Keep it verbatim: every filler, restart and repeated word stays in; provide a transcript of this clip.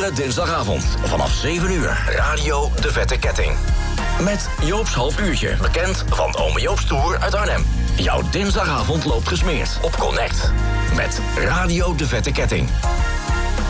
Iedere dinsdagavond vanaf zeven uur. Radio De Vette Ketting. Met Joop's half uurtje. Bekend van Ome Joop's Tour uit Arnhem. Jouw dinsdagavond loopt gesmeerd op Connect. Met Radio De Vette Ketting.